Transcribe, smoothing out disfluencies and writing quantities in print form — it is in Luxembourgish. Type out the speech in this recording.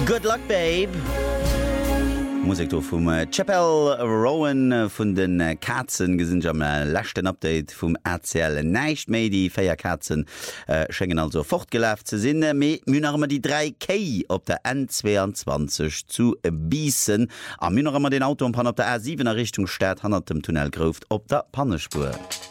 Good luck, babe. Musik vum Chapel Rowan vun den Katzen gesinn am lächten Update vum RTL neicht méi die Féierkatzen schenngen also fortgelläft ze sinne méi Mynnermmer die 3K op der N22 zu biessen a Mynnermmer den Auto an op der A7er Richtung Stadt han dem Tunnel grouft op der Pannespur.